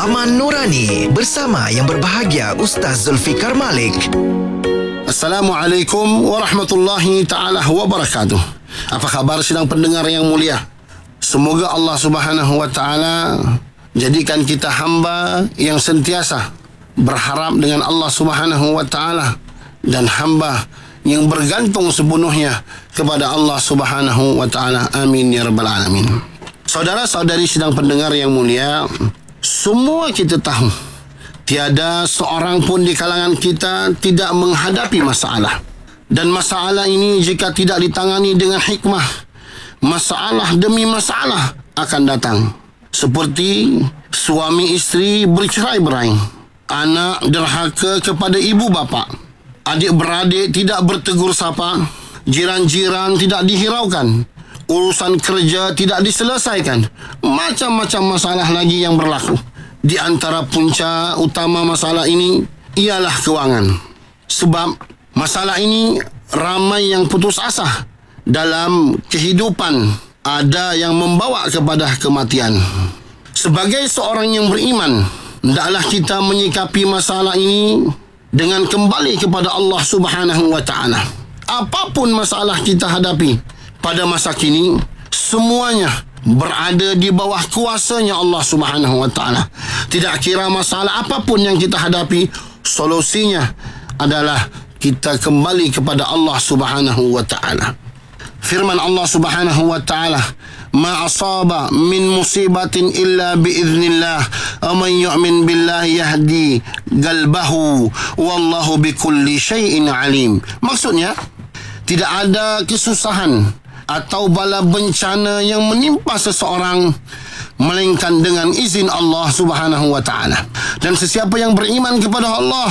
Laman Nurani bersama yang berbahagia Ustaz Zulfikar Malik. Assalamualaikum warahmatullahi ta'ala wabarakatuh. Apa khabar sidang pendengar yang mulia? Semoga Allah subhanahu wa ta'ala jadikan kita hamba yang sentiasa berharap dengan Allah subhanahu wa ta'ala dan hamba yang bergantung sepenuhnya kepada Allah subhanahu wa ta'ala. Amin ya rabbal alamin. Saudara-saudari sidang pendengar yang mulia, semua kita tahu tiada seorang pun di kalangan kita tidak menghadapi masalah. Dan masalah ini jika tidak ditangani dengan hikmah, masalah demi masalah akan datang. Seperti suami isteri bercerai-berai, anak derhaka kepada ibu bapa, adik-beradik tidak bertegur sapa, jiran-jiran tidak dihiraukan, urusan kerja tidak diselesaikan, macam-macam masalah lagi yang berlaku. Di antara punca utama masalah ini ialah kewangan. Sebab masalah ini ramai yang putus asa dalam kehidupan, ada yang membawa kepada kematian. Sebagai seorang yang beriman, hendaklah kita menyikapi masalah ini dengan kembali kepada Allah subhanahu wa ta'ala. Apapun masalah kita hadapi pada masa kini, semuanya berada di bawah kuasanya Allah subhanahu wa ta'ala. Tidak kira masalah apapun yang kita hadapi, solusinya adalah kita kembali kepada Allah subhanahu wa ta'ala. Firman Allah subhanahu wa ta'ala, ma asaba min musibatin illa biiznillah wa man yu'min billahi yahdi qalbahu wallahu bikulli syai'in alim. Maksudnya, tidak ada kesusahan atau bala bencana yang menimpa seseorang melainkan dengan izin Allah subhanahu wa ta'ala. Dan sesiapa yang beriman kepada Allah,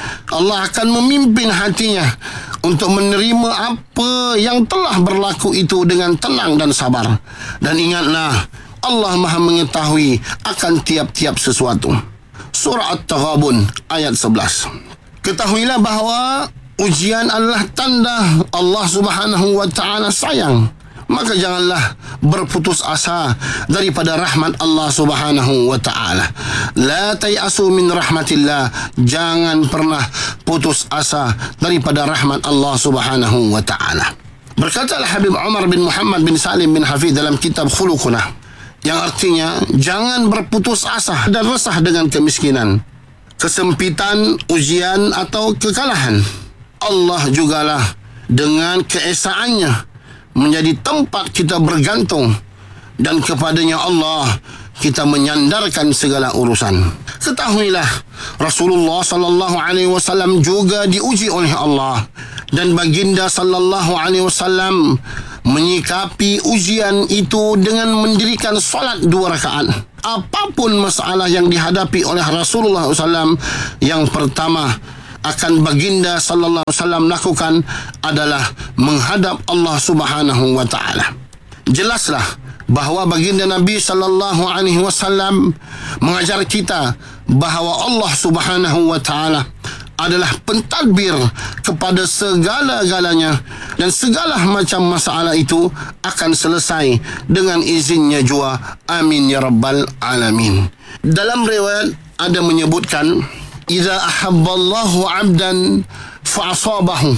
Allah akan memimpin hatinya untuk menerima apa yang telah berlaku itu dengan tenang dan sabar. Dan ingatlah, Allah maha mengetahui akan tiap-tiap sesuatu. Surah At-Taghabun ayat 11. Ketahuilah bahawa ujian adalah tanda Allah subhanahu wa ta'ala sayang. Maka janganlah berputus asa daripada rahmat Allah subhanahu wa ta'ala. La tayasu min rahmatillah. Jangan pernah putus asa daripada rahmat Allah subhanahu wa ta'ala. Berkata Habib Umar bin Muhammad bin Salim bin Hafiz dalam kitab Khuluquna, yang artinya jangan berputus asa dan resah dengan kemiskinan, kesempitan, ujian atau kekalahan. Allah jugalah dengan keesaannya menjadi tempat kita bergantung, dan kepadanya Allah kita menyandarkan segala urusan. Ketahuilah, Rasulullah sallallahu alaihi wasallam juga diuji oleh Allah, dan baginda sallallahu alaihi wasallam menyikapi ujian itu dengan mendirikan solat 2 rakaat. Apapun masalah yang dihadapi oleh Rasulullah SAW, yang pertama akan baginda sallallahu alaihi wasallam lakukan adalah menghadap Allah subhanahu wa ta'ala. Jelaslah bahawa baginda Nabi sallallahu alaihi wasallam mengajar kita bahawa Allah subhanahu wa ta'ala adalah pentadbir kepada segala-galanya, dan segala macam masalah itu akan selesai dengan izinnya jua. Amin ya rabbal alamin. Dalam riwayat ada menyebutkan, Iza ahabballahu abdan fa'asabahu.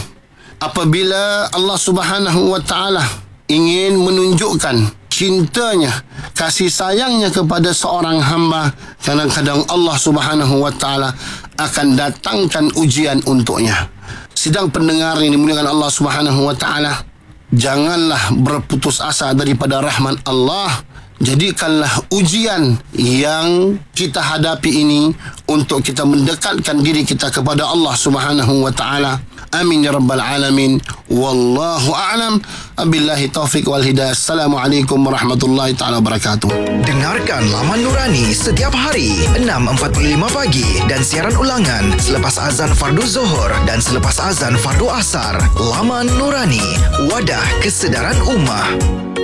Apabila Allah subhanahu wa ta'ala ingin menunjukkan cintanya, kasih sayangnya kepada seorang hamba, kadang-kadang Allah subhanahu wa ta'ala akan datangkan ujian untuknya. Sidang pendengar yang dimuliakan Allah subhanahu wa ta'ala, janganlah berputus asa daripada rahmat Allah. Jadikanlah ujian yang kita hadapi ini untuk kita mendekatkan diri kita kepada Allah subhanahu wa ta'ala. Amin ya rabbal alamin. Wallahu a'lam. Abillahi taufiq wal hidayah. Assalamualaikum warahmatullahi ta'ala wabarakatuh. Dengarkan Laman Nurani setiap hari 6.45 pagi dan siaran ulangan selepas azan fardu Zuhur dan selepas azan fardu Asar. Laman Nurani, wadah kesedaran ummah.